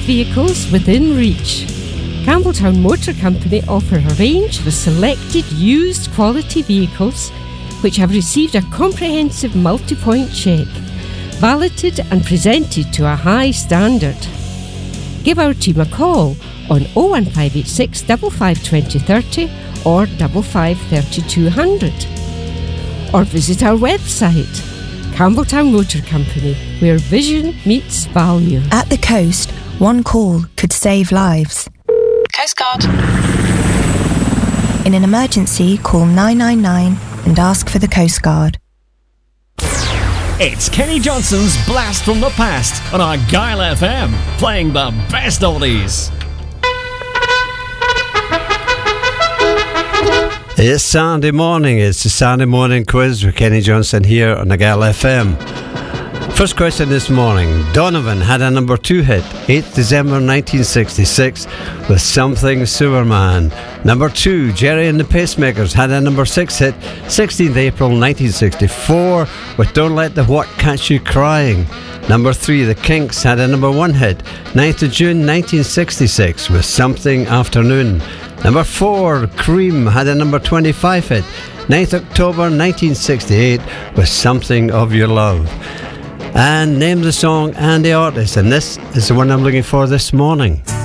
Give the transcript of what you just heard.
vehicles within reach. Campbelltown Motor Company offer a range of selected used quality vehicles which have received a comprehensive multi-point check, validated and presented to a high standard. Give our team a call on 01586 55 2030 or 55 3200. Or visit our website, Campbelltown Motor Company, where vision meets value. At the coast, one call could save lives. Coast Guard. In an emergency, call 999 and ask for the Coast Guard. It's Kenny Johnson's Blast from the Past on Argyle FM, playing the best oldies. It's Sunday morning. It's the Sunday morning quiz with Kenny Johnson here on Argyle FM. First question this morning. Donovan had a number 2 hit, 8th December 1966, with Something Superman. Number 2, Jerry and the Pacemakers had a number 6 hit, 16th April 1964, with Don't Let the What Catch You Crying. Number 3, The Kinks had a number 1 hit, 9th of June 1966, with Something Afternoon. Number 4, Cream had a number 25 hit, 9th October 1968, with Something of Your Love. And name the song and the artist, and this is the one I'm looking for this morning.